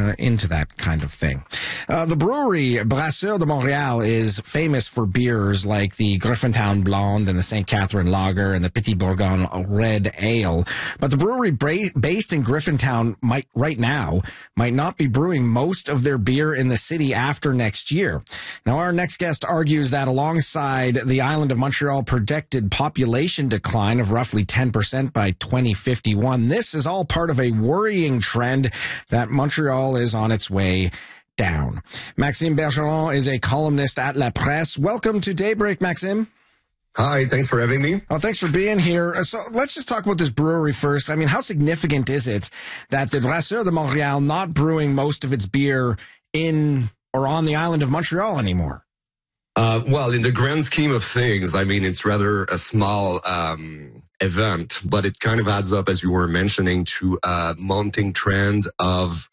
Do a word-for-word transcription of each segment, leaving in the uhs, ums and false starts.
uh, into that kind of thing. Uh, the brewery Brasseurs de Montréal is famous for beers like the Griffintown Blonde and the Saint Catherine Lager and the Petit Bourgogne Red Ale. But the brewery bra- based in Griffintown might right now might not be brewing most of their beer in the city after next year. Now, our next guest argues that alongside the island of Montreal projected population decline of roughly ten percent by twenty fifty-one, this is all part of a worrying trend that Montreal is on its way down. Maxime Bergeron is a columnist at La Presse. Welcome to Daybreak, Maxime. Hi, thanks for having me. Oh, thanks for being here. So let's just talk about this brewery first. I mean, how significant is it that the Brasseurs de Montréal not brewing most of its beer in or on the island of Montreal anymore? Uh, well, in the grand scheme of things, I mean, it's rather a small um, event, but it kind of adds up, as you were mentioning, to a mounting trend of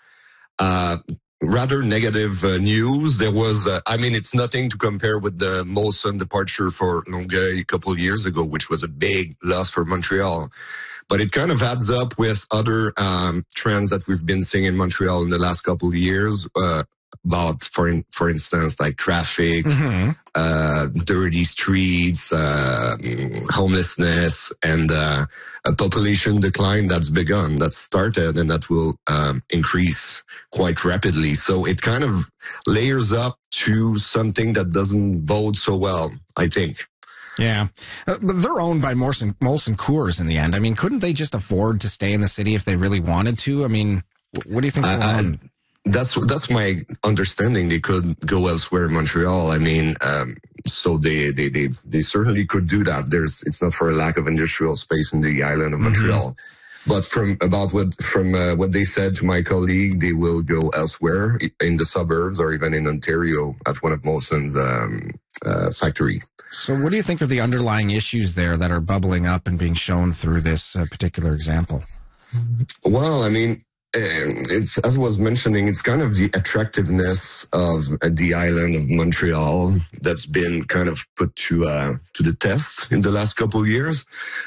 uh rather negative uh, news. There was, uh, I mean, it's nothing to compare with the Molson departure for Longueuil a couple of years ago, which was a big loss for Montreal. But it kind of adds up with other um, trends that we've been seeing in Montreal in the last couple of years. Uh, about, for in, for instance, like traffic, mm-hmm. uh, dirty streets, uh, homelessness, and uh, a population decline that's begun, that started, and that will um, increase quite rapidly. So it kind of layers up to something that doesn't bode so well, I think. Yeah, uh, but they're owned by Molson, Molson Coors in the end. I mean, couldn't they just afford to stay in the city if they really wanted to? I mean, what do you think's going I, on? I, That's that's my understanding. They could go elsewhere in Montreal. I mean, um, so they, they they they certainly could do that. There's it's not for a lack of industrial space in the island of Montreal, mm-hmm. but from about what from uh, what they said to my colleague, they will go elsewhere in the suburbs or even in Ontario at one of Molson's um, uh, factory. So, what do you think are the underlying issues there that are bubbling up and being shown through this uh, particular example? Well, I mean. It's, as I was mentioning, it's kind of the attractiveness of the island of Montreal that's been kind of put to uh, to the test in the last couple of years.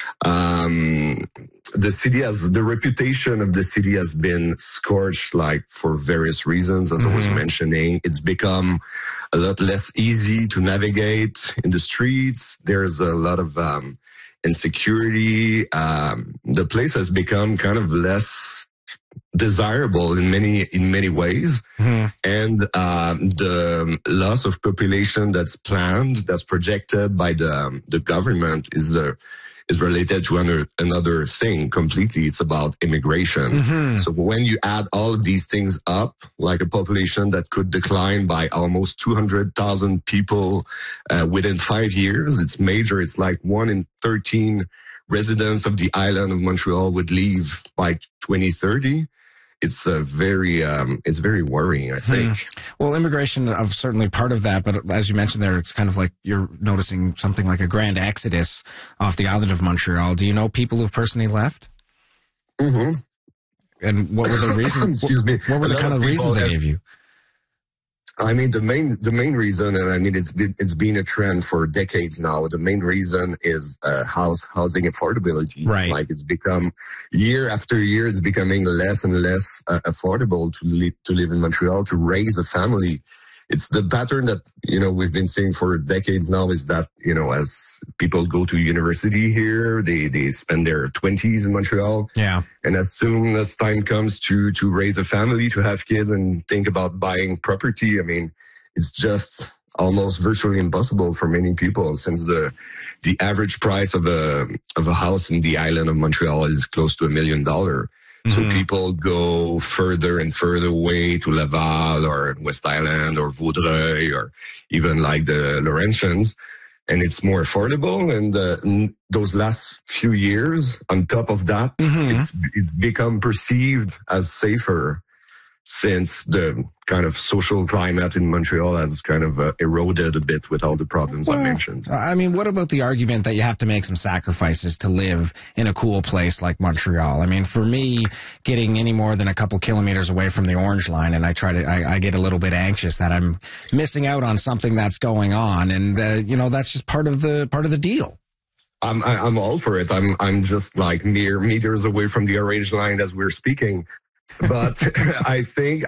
Um, the city has, the reputation of the city has been scorched, like for various reasons, as mm-hmm. I was mentioning. It's become a lot less easy to navigate in the streets. There's a lot of um, insecurity. Um, the place has become kind of less desirable in many in many ways, mm-hmm. and um, the loss of population that's planned, that's projected by the um, the government is uh, is related to another another thing completely. It's about immigration. Mm-hmm. So when you add all of these things up, like a population that could decline by almost two hundred thousand people uh, within five years, it's major. It's like one in thirteen residents of the island of Montreal would leave by twenty thirty. It's a very, um, it's very worrying, I think. Hmm. Well, immigration is certainly part of that, but as you mentioned there, it's kind of like you're noticing something like a grand exodus off the island of Montreal. Do you know people who've personally left? Mm-hmm. And what were the reasons? Excuse me. What were the kind of, of reasons they gave you? I mean, the main the main reason, and I mean, it's been, it's been a trend for decades now. The main reason is uh, house housing affordability. Right. Like it's become year after year, it's becoming less and less uh, affordable to live to live in Montreal, to raise a family. It's the pattern that, you know, we've been seeing for decades now, is that, you know, as people go to university here, they, they spend their twenties in Montreal. Yeah. And as soon as time comes to, to raise a family, to have kids and think about buying property, I mean, it's just almost virtually impossible for many people, since the, the average price of a, of a house in the island of Montreal is close to a million dollars. So mm-hmm. people go further and further away to Laval or West Island or Vaudreuil or even like the Laurentians, and it's more affordable. And uh, n- those last few years, on top of that, mm-hmm. it's it's become perceived as safer, since the kind of social climate in Montreal has kind of uh, eroded a bit with all the problems well, I mentioned. I mean, what about the argument that you have to make some sacrifices to live in a cool place like Montreal? I mean, for me, getting any more than a couple kilometers away from the Orange Line, and I try to, I, I get a little bit anxious that I'm missing out on something that's going on, and uh, you know, that's just part of the part of the deal. I'm I'm all for it. I'm I'm just like mere meters away from the Orange Line as we're speaking. But I think